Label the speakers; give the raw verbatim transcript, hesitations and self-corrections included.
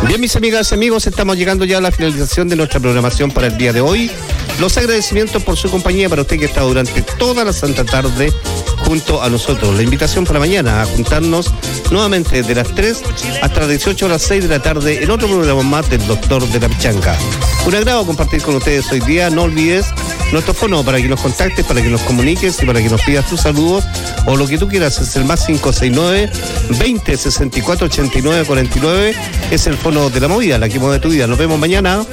Speaker 1: Bien, mis amigas y amigos, estamos llegando ya a la finalización de nuestra programación para el día de hoy. Los agradecimientos por su compañía para usted que está durante toda la santa tarde junto a nosotros. La invitación para mañana a juntarnos nuevamente desde las tres hasta las dieciocho horas seis de la tarde en otro programa más del Doctor de la Pichanga. Un agrado compartir con ustedes hoy día. No olvides nuestro fono para que nos contactes, para que nos comuniques y para que nos pidas tus saludos o lo que tú quieras. Es el más cinco seis nueve, veinte, sesenta y cuatro, ochenta y nueve, cuarenta y nueve. Es el fono de la movida, la que mueve tu vida. Nos vemos mañana.